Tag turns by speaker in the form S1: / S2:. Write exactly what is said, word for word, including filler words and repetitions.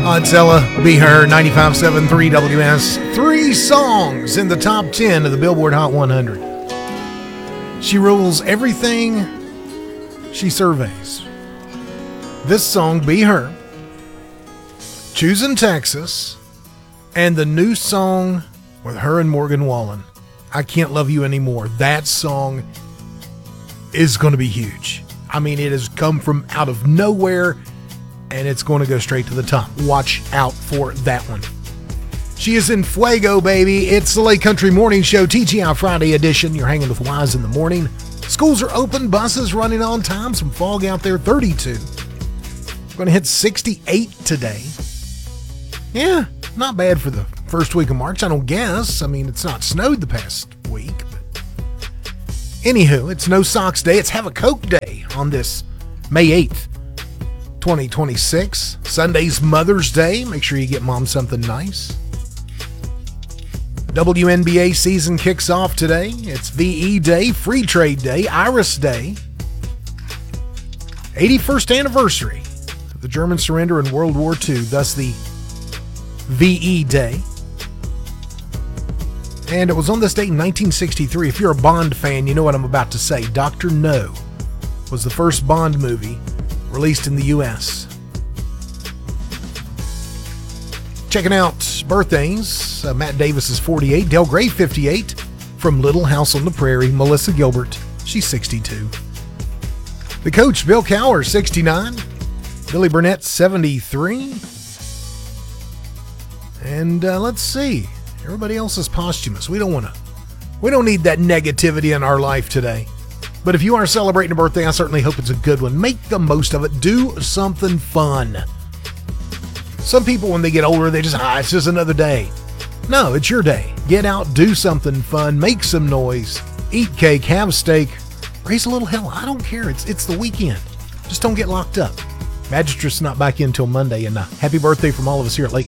S1: It's Ella, Be Her, ninety-five point seven point three W S. Three songs in the top ten of the Billboard Hot one hundred. She rules everything she surveys. This song, Be Her, Choosing Texas, and the new song with her and Morgan Wallen, I Can't Love You Anymore. That song is going to be huge. I mean, it has come from out of nowhere, and it's going to go straight to the top. Watch out for that one. She is in Fuego, baby. It's the Lake Country Morning Show, T G I Friday edition. You're hanging with Wise in the morning. Schools are open, buses running on time, some fog out there, thirty-two. Going to hit sixty-eight today. Yeah, not bad for the first week of March, I don't guess. I mean, it's not snowed the past week, but anywho, it's No Socks Day. It's Have a Coke Day on this May eighth, twenty twenty-six. Sunday's Mother's Day. Make sure you get mom something nice. W N B A season kicks off today. It's V E Day, Free Trade Day, Iris Day. eighty-first anniversary of the German surrender in World War Two, thus the V E Day. And it was on this date in nineteen sixty-three. If you're a Bond fan, you know what I'm about to say. Doctor No was the first Bond movie released in the U S. Checking out birthdays. Uh, Matt Davis is forty-eight. Del Gray, fifty-eight. From Little House on the Prairie, Melissa Gilbert, she's sixty-two. The coach, Bill Cowher, sixty-nine. Billy Burnett, seventy-three. And uh, let's see. Everybody else is posthumous. We don't want to. We don't need that negativity in our life today. But if you are celebrating a birthday, I certainly hope it's a good one. Make the most of it. Do something fun. Some people, when they get older, they just, ah, it's just another day. No, it's your day. Get out, do something fun, make some noise, eat cake, have steak, raise a little hell. I don't care. It's it's the weekend. Just don't get locked up. Magistrate's not back in until Monday. And uh, happy birthday from all of us here at Lake